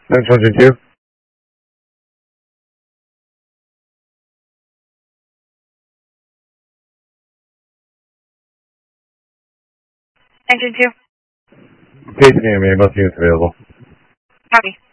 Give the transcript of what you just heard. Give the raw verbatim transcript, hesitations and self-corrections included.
Central Engine two. Engine two. Page name, must units available. Copy.